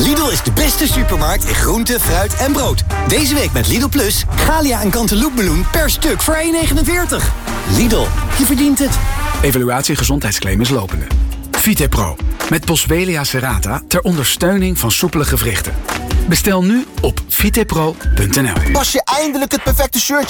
Lidl is de beste supermarkt in groente, fruit en brood. Deze week met Lidl Plus, Galia en Cantaloupemeloen per stuk voor 1,49. Lidl, je verdient het. Evaluatie gezondheidsclaim is lopende. Vitepro, met Boswellia serrata ter ondersteuning van soepele gewrichten. Bestel nu op vitepro.nl. Pas je eindelijk het perfecte shirtje